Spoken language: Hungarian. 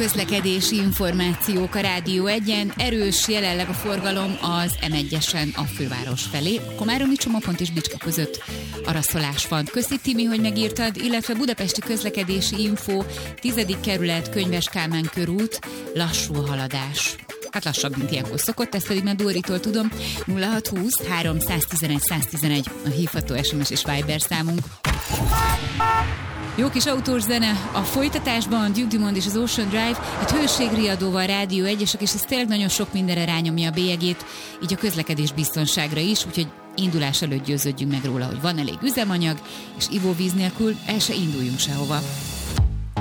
közlekedési információk a Rádió 1-en. Erős jelenleg a forgalom az M1-esen a főváros felé. Komáromi csomópont és Bicska között araszolás van. Köszi Timi, hogy megírtad, illetve budapesti közlekedési info, 10. kerület, Könyves Kálmán körút, lassú a haladás. Hát lassabb, mint ilyenkor szokott, ezt pedig már Dóritól tudom. 0620 311 111 a hívható SMS és Viber számunk. Jó kis autós zene a folytatásban, Duke Dumont és az Ocean Drive, hát hőségriadóval Rádió 1-esek, és ez tényleg nagyon sok mindenre rányomja a bélyegét, így a közlekedés biztonságra is, úgyhogy indulás előtt győződjünk meg róla, hogy van elég üzemanyag, és ivóvíz nélkül el se induljunk sehova.